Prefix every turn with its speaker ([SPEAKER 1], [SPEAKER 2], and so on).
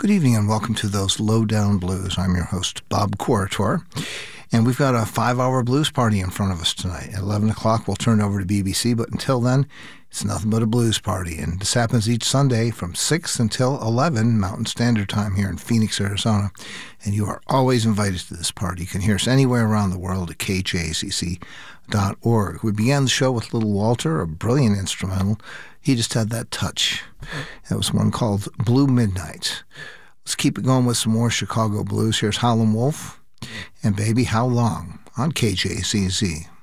[SPEAKER 1] Good evening and welcome to Those Lowdown Blues. I'm your host, Bob Corritore, and we've got a 5-hour blues party in front of us tonight. At 11 o'clock, we'll turn over to BBC, but until then, it's nothing but a blues party, and this happens each Sunday from 6 until 11 Mountain Standard Time here in Phoenix, Arizona, and you are always invited to this party. You can hear us anywhere around the world at kjacc.org. We began the show with Little Walter, a brilliant instrumental. He just had that touch. That was one called Blue Midnight. Let's keep it going with some more Chicago blues. Here's Howlin' Wolf and Baby How Long on KJCZ.